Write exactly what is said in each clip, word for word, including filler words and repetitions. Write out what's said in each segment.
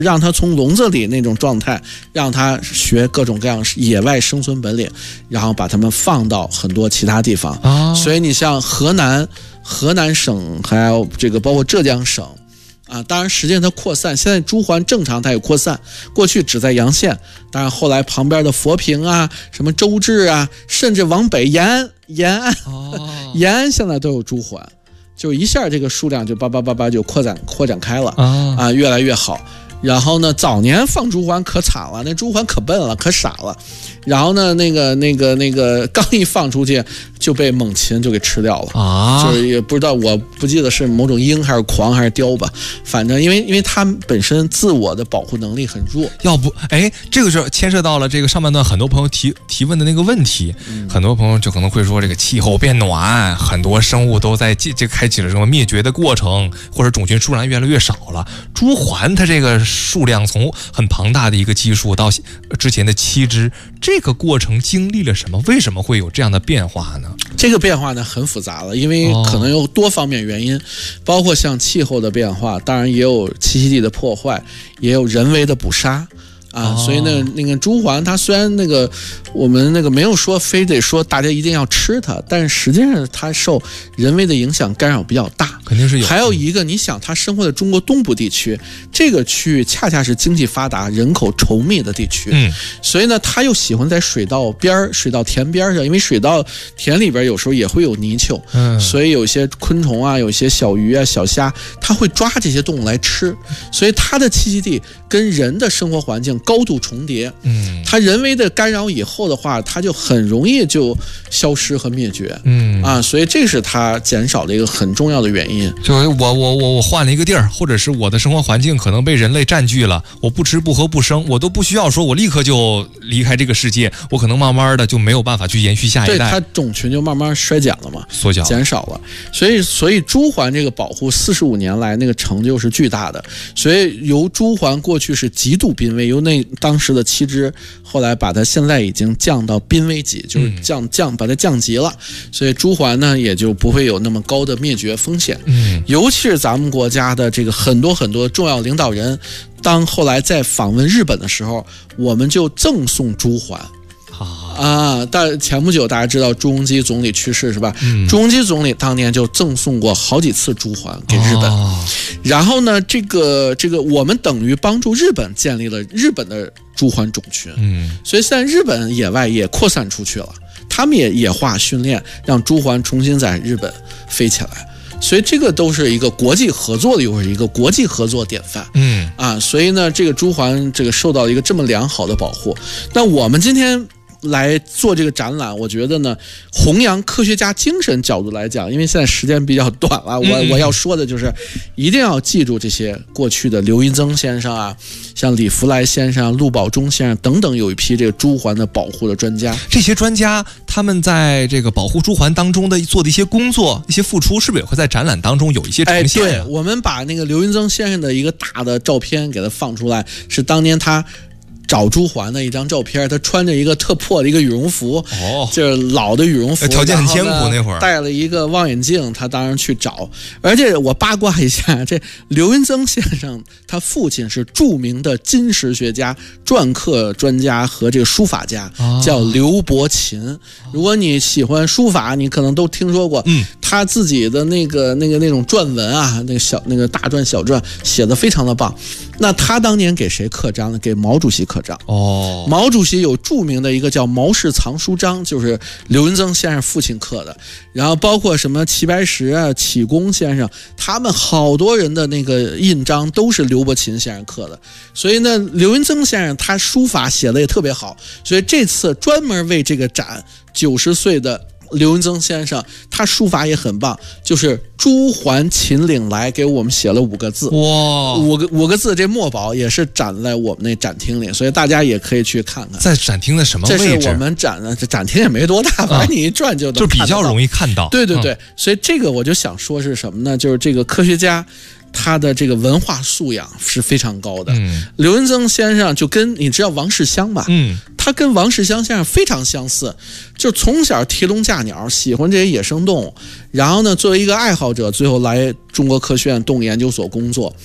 让他从笼子里那种状态，让他学各种各样野外生存本领，然后把他们放到很多其他地方。哦、所以你像河南、河南省，还有这个包括浙江省。啊，当然，实际上它扩散。现在朱鹮正常它也扩散，过去只在洋县，当然后来旁边的佛坪啊、什么周至啊，甚至往北延安、延安、哦、延安现在都有朱鹮，就一下这个数量就叭叭叭叭就扩展扩展开了、哦、啊，越来越好。然后呢，早年放朱鹮可惨了，那朱鹮可笨了，可傻了。然后呢，那个那个那个刚一放出去就被猛禽就给吃掉了啊！就是也不知道，我不记得是某种鹰还是狂还是雕吧，反正因为因为它本身自我的保护能力很弱。 要不，哎，这个就牵涉到了这个上半段很多朋友提提问的那个问题，嗯、很多朋友就可能会说，这个气候变暖，很多生物都在这这开启了什么灭绝的过程，或者种群数量越来越少了。朱鹮它这个数量从很庞大的一个基数到之前的七只，这个过程经历了什么？为什么会有这样的变化呢？ 这个变化呢很复杂了，因为可能有多方面原因，哦、包括像气候的变化，当然也有栖息地的破坏，也有人为的捕杀。啊，所以呢，那个朱鹮它虽然那个我们那个没有说非得说大家一定要吃它，但是实际上它受人为的影响干扰比较大， 肯定是有。 还有一个，你想它生活在中国东部地区，这个区域恰恰是经济发达、人口稠密的地区，嗯，所以呢，它又喜欢在水稻边、水稻田边上，因为水稻田里边有时候也会有泥鳅，嗯，所以有些昆虫啊，有些小鱼啊、小虾，它会抓这些动物来吃，所以它的栖息地跟人的生活环境高度重叠，嗯，它人为的干扰以后的话，它就很容易就消失和灭绝，嗯啊，所以这是它减少的一个很重要的原因。 就是我我我我换了一个地儿，或者是我的生活环境可能被人类占据了，我不吃不喝不生，我都不需要说我立刻就离开这个世界，我可能慢慢的就没有办法去延续下一代，对， 它种群就慢慢衰减了嘛， 缩小减少了。所以所以朱鹮这个保护四十五年来那个成就是巨大的，所以由朱鹮过去是极度濒危，由那当时的七只，后来把它现在已经降到濒危级，就是降降把它降级了，所以朱鹮呢也就不会有那么高的灭绝风险。嗯，尤其是咱们国家的这个很多很多重要领导人，当后来在访问日本的时候，我们就赠送朱鹮。啊，但前不久大家知道朱镕基总理去世是吧？嗯、朱镕基总理当年就赠送过好几次朱鹮给日本，哦、然后呢，这个这个我们等于帮助日本建立了日本的朱鹮种群，嗯，所以现在日本野外也扩散出去了，他们也野化训练，让朱鹮重新在日本飞起来。所以这个都是一个国际合作的，又是一个国际合作典范，嗯啊，所以呢，这个朱鹮这个受到一个这么良好的保护。那我们今天来做这个展览，我觉得呢，弘扬科学家精神角度来讲，因为现在时间比较短了，我我要说的就是，一定要记住这些过去的刘云增先生啊，像李福来先生、陆宝忠先生等等，有一批这个朱鹮的保护的专家。 这些专家他们在这个保护朱鹮当中的做的一些工作、一些付出，是不是也会在展览当中有一些呈现、啊？ 哎，对，我们把那个刘云增先生的一个大的照片给他放出来，是当年他找朱鹮的一张照片，他穿着一个特破的一个羽绒服，哦，就是老的羽绒服， 条件很艰苦那会儿， 戴了一个望远镜，他当然去找。而且我八卦一下，这刘云增先生他父亲是著名的金石学家、篆刻专家和这个书法家，哦、叫刘伯禽。如果你喜欢书法，你可能都听说过，嗯，他自己的那个那个那种篆文啊，那个小那个大篆小篆写得非常的棒。那他当年给谁刻章呢？给毛主席刻章。哦，毛主席有著名的一个叫《毛氏藏书章》，就是刘云增先生父亲刻的。然后包括什么齐白石啊、启功先生，他们好多人的那个印章都是刘伯禽先生刻的。所以呢，刘云增先生他书法写的也特别好，所以这次专门为这个展，九十岁的刘云增先生他书法也很棒，就是朱鹮秦岭来给我们写了五个字，哇，五个五个字，这墨宝也是展在我们那展厅里，所以大家也可以去看看。 在展厅的什么位置？ 这是我们展的，这展厅也没多大，反正你一转就能看到， 就比较容易看到。 对对对，嗯、所以这个我就想说是什么呢？就是这个科学家，他的这个文化素养是非常高的。嗯，刘云增先生就跟你知道王世襄吧？嗯，他跟王世襄先生非常相似，就从小提笼架鸟，喜欢这些野生动物，然后呢，作为一个爱好者，最后来中国科学院动物研究所工作。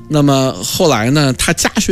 那么后来呢，他家学